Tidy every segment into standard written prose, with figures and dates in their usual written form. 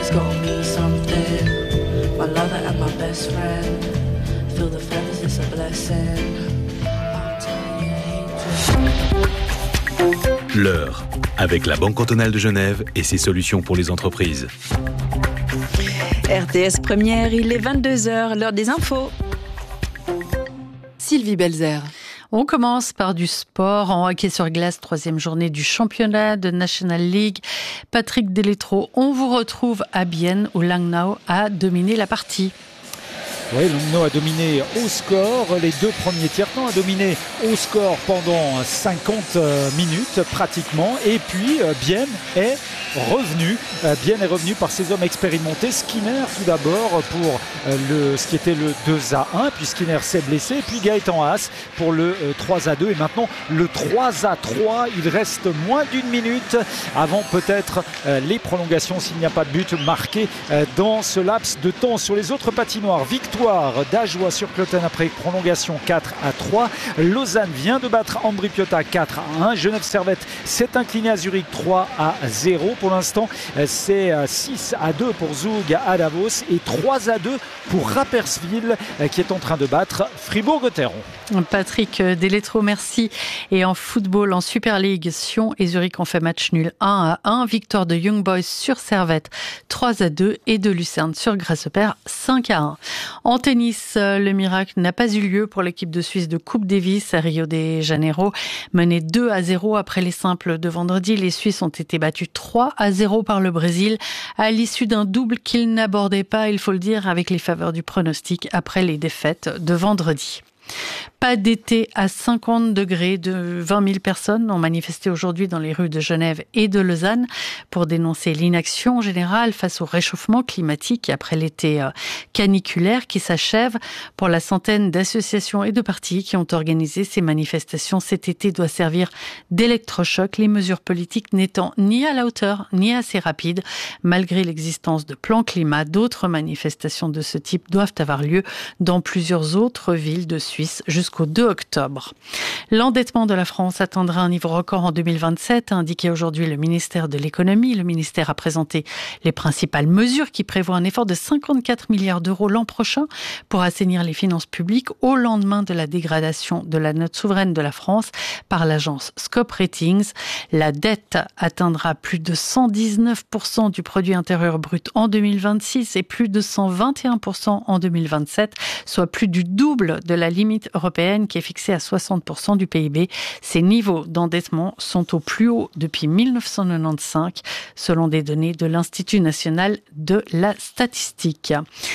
It's gonna be something. My lover and my best friend. Feel the feathers, it's a blessing. I'll tell you, I hate to. L'heure, avec la Banque cantonale de Genève et ses solutions pour les entreprises. RTS Première, il est 22h, l'heure des infos. Sylvie Belzer. On commence par du sport en hockey sur glace, 3e journée du championnat de National League. Patrick Deletro, on vous retrouve à Bienne où Langnau a dominé la partie. Oui, Langnau a dominé au score. Les deux premiers tiers-temps a dominé au score pendant 50 minutes pratiquement. Et puis Bienne est revenu. Bienne est revenu par ses hommes expérimentés. Skinner tout d'abord pour ce qui était le 2-1, puis Skinner s'est blessé. Puis Gaëtan Haas pour le 3-2. Et maintenant le 3-3. Il reste moins d'une minute avant peut-être les prolongations s'il n'y a pas de but marqué dans ce laps de temps. Sur les autres patinoires, victoire d'Ajoie sur Cloten après prolongation 4-3. Lausanne vient de battre Ambri Piotta 4-1. Genève Servette s'est incliné à Zurich 3-0. Pour l'instant, c'est 6-2 pour Zug à Davos et 3-2 pour Rapperswil qui est en train de battre Fribourg-Gotteron. Patrick Deletro, merci. Et en football, en Super League, Sion et Zurich ont fait match nul 1-1. Victoire de Young Boys sur Servette 3-2 et de Lucerne sur Grasshopper 5-1. En tennis, le miracle n'a pas eu lieu pour l'équipe de Suisse de Coupe Davis à Rio de Janeiro. Menée 2-0 après les simples de vendredi, les Suisses ont été battus 3-0 par le Brésil à l'issue d'un double qu'ils n'abordaient pas, il faut le dire, avec les faveurs du pronostic après les défaites de vendredi. Pas d'été à 50 degrés. 20 000 personnes ont manifesté aujourd'hui dans les rues de Genève et de Lausanne pour dénoncer l'inaction générale face au réchauffement climatique après l'été caniculaire qui s'achève. Pour la centaine d'associations et de partis qui ont organisé ces manifestations, cet été doit servir d'électrochoc, les mesures politiques n'étant ni à la hauteur ni assez rapides. Malgré l'existence de plans climat, d'autres manifestations de ce type doivent avoir lieu dans plusieurs autres villes de Suisse jusqu'au 2 octobre. L'endettement de la France atteindra un niveau record en 2027, a indiqué aujourd'hui le ministère de l'économie. Le ministère a présenté les principales mesures qui prévoient un effort de 54 milliards d'euros l'an prochain pour assainir les finances publiques au lendemain de la dégradation de la note souveraine de la France par l'agence Scope Ratings. La dette atteindra plus de 119% du produit intérieur brut en 2026 et plus de 121% en 2027, soit plus du double de la limite européenne qui est fixée à 60% du PIB. Ces niveaux d'endettement sont au plus haut depuis 1995, selon des données de l'Institut national de la statistique.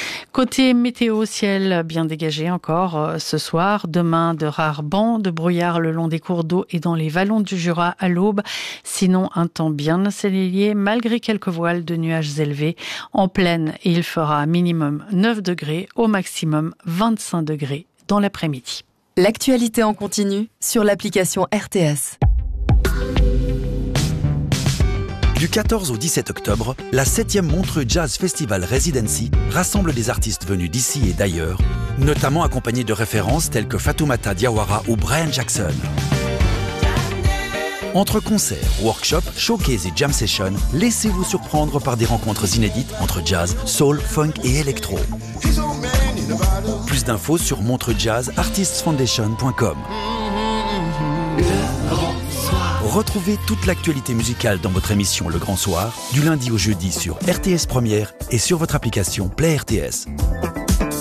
Côté météo, ciel bien dégagé encore ce soir. Demain, de rares bancs de brouillard le long des cours d'eau et dans les vallons du Jura à l'aube. Sinon, un temps bien ensoleillé, malgré quelques voiles de nuages élevés. En plaine, il fera minimum 9 degrés, au maximum 25 degrés dans l'après-midi. L'actualité en continu sur l'application RTS. Du 14 au 17 octobre, la 7e Montreux Jazz Festival Residency rassemble des artistes venus d'ici et d'ailleurs, notamment accompagnés de références telles que Fatoumata Diawara ou Brian Jackson. Entre concerts, workshops, showcases et jam sessions, laissez-vous surprendre par des rencontres inédites entre jazz, soul, funk et électro. Plus d'infos sur montreuxjazzartistsfoundation.com. Retrouvez toute l'actualité musicale dans votre émission Le Grand Soir, du lundi au jeudi sur RTS Première et sur votre application Play RTS.